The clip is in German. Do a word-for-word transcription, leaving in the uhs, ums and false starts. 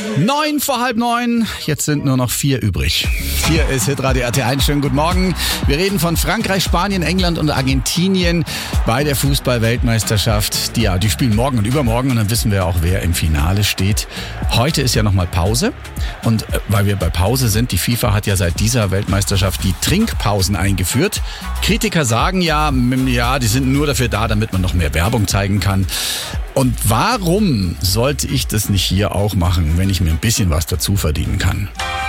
Neun vor halb neun, jetzt sind nur noch vier übrig. Hier ist Hitradio R T eins, schönen guten Morgen. Wir reden von Frankreich, Spanien, England und Argentinien bei der Fußball-Weltmeisterschaft. Die, ja, die spielen morgen und übermorgen und dann wissen wir auch, wer im Finale steht. Heute ist ja nochmal Pause und äh, weil wir bei Pause sind, die FIFA hat ja seit dieser Weltmeisterschaft die Trinkpausen eingeführt. Kritiker sagen ja, ja, die sind nur dafür da, damit man noch mehr Werbung zeigen kann. Und warum sollte ich das nicht hier auch machen, wenn ich mir ein bisschen was dazu verdienen kann?